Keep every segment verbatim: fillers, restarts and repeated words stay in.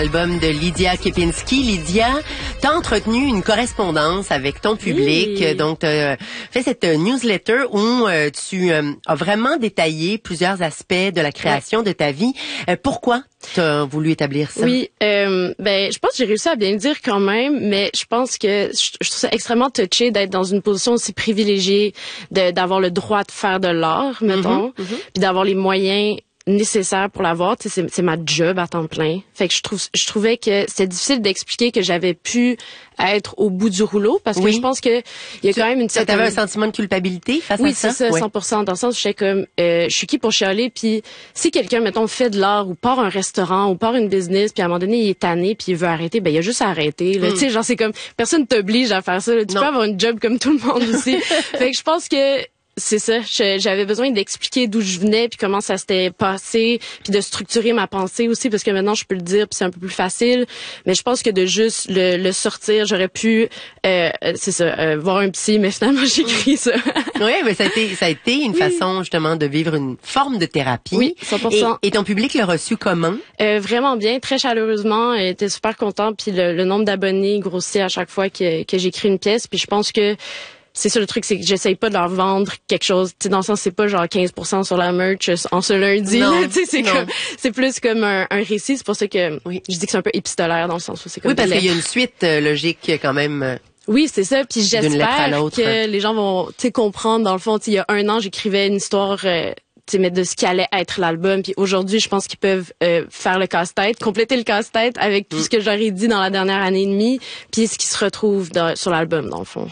Album de Lydia Kepinski. Lydia, t'as entretenu une correspondance avec ton public, oui. donc t'as fait cette newsletter où euh, tu euh, as vraiment détaillé plusieurs aspects de la création ouais. de ta vie. Euh, pourquoi t'as voulu établir ça? Oui, euh, ben je pense que j'ai réussi à bien le dire quand même, mais je pense que je, je trouve ça extrêmement touché d'être dans une position aussi privilégiée, de, d'avoir le droit de faire de l'art, mettons, mm-hmm, mm-hmm. puis d'avoir les moyens nécessaire pour l'avoir, tu sais, c'est, c'est ma job à temps plein. Fait que je trouve, je trouvais que c'était difficile d'expliquer que j'avais pu être au bout du rouleau parce que oui. je pense que il y a tu, quand même une certaine. T'avais un sentiment de culpabilité face oui, à ça? Oui, c'est ça, oui. cent pour cent. Dans le sens où j'étais comme, euh, je suis qui pour chialer, puis si quelqu'un, mettons, fait de l'art ou part un restaurant ou part une business, puis à un moment donné il est tanné puis il veut arrêter, ben il y a juste à arrêter. Là, mm. tu sais, genre c'est comme personne t'oblige à faire ça. Là. Tu non. peux avoir une job comme tout le monde aussi. Fait que je pense que c'est ça, j'avais besoin d'expliquer d'où je venais puis comment ça s'était passé puis de structurer ma pensée aussi parce que maintenant je peux le dire puis c'est un peu plus facile, mais je pense que de juste le, le sortir, j'aurais pu euh, c'est ça, euh, voir un psy, mais finalement j'écris ça. Oui, mais ça a été ça a été une oui. façon justement de vivre une forme de thérapie. Oui, cent pour cent. Et, et ton public l'a reçu comment? Euh, vraiment bien, très chaleureusement, il était super content puis le, le nombre d'abonnés grossit à chaque fois que que j'écris une pièce, puis je pense que c'est ça le truc, c'est que j'essaye pas de leur vendre quelque chose, tu sais, dans le sens c'est pas genre quinze pour cent sur la merch en ce lundi, tu sais, c'est comme, c'est plus comme un, un récit, c'est pour ça que oui. je dis que c'est un peu épistolaire dans le sens où c'est comme. Oui, parce qu'il y a une suite euh, logique quand même. Euh, oui, c'est ça, puis j'espère que les gens vont, tu sais, comprendre dans le fond, tu sais, il y a un an, j'écrivais une histoire euh, tu sais, mais de ce qui allait être l'album, puis aujourd'hui, je pense qu'ils peuvent euh, faire le casse-tête, compléter le casse-tête avec tout mm. ce que j'aurais dit dans la dernière année et demie, puis ce qui se retrouve dans, sur l'album dans le fond.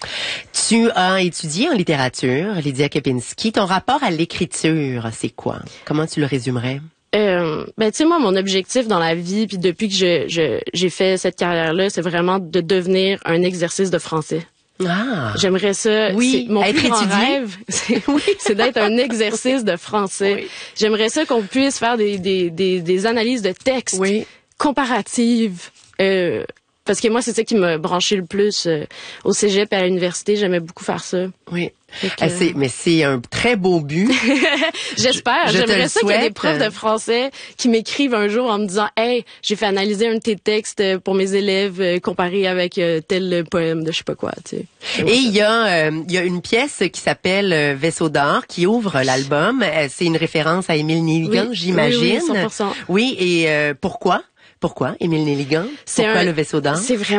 Tu as étudié en littérature, Lydia Kepinski. Ton rapport à l'écriture, c'est quoi? Comment tu le résumerais? Euh, ben tu sais, moi, mon objectif dans la vie, puis depuis que je, je j'ai fait cette carrière-là, c'est vraiment de devenir un exercice de français. Ah. J'aimerais ça. Oui. C'est, mon être plus grand étudié. rêve, c'est, oui, c'est d'être un exercice de français. Oui. J'aimerais ça qu'on puisse faire des des des, des analyses de textes oui. comparatives. Euh, Parce que moi, c'est ça qui m'a branché le plus euh, au cégep et à l'université. J'aimais beaucoup faire ça. Oui. Que... Ah, c'est, mais c'est un très beau but. J'espère. Je, je J'aimerais ça souhaite. qu'il y ait des profs de français qui m'écrivent un jour en me disant « Hey, j'ai fait analyser un de tes textes pour mes élèves euh, comparé avec euh, tel poème de je sais pas quoi. » tu sais. Et il y a euh, il y a une pièce qui s'appelle euh, Vaisseau d'or qui ouvre l'album. Euh, c'est une référence à Émile Nelligan, oui, j'imagine. Oui, oui, cent pour cent. Oui, et euh, pourquoi? Pourquoi Émile Nelligan? Pourquoi un, le Vaisseau d'or? C'est vraiment